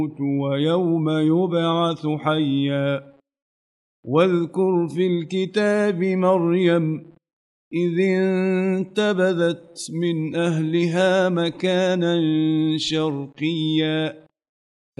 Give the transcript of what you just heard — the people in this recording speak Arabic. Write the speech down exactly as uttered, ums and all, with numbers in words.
ويوم يبعث حيا واذكر في الكتاب مريم إذ انتبذت من أهلها مكانا شرقيا